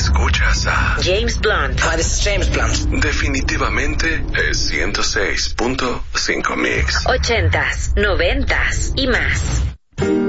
Escuchas a James Blunt. Hi, this is James Blunt. Definitivamente es 106.5 Mix. 80s, 90s y más.